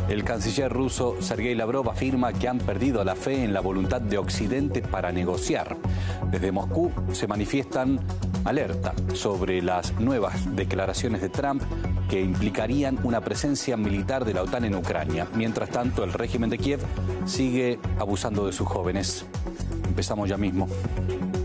El canciller ruso Sergei Lavrov afirma que han perdido la fe en la voluntad de Occidente para negociar. Desde Moscú se manifiestan alerta sobre las nuevas declaraciones de Trump que implicarían una presencia militar de la OTAN en Ucrania. Mientras tanto, el régimen de Kiev sigue abusando de sus jóvenes. Empezamos ya mismo.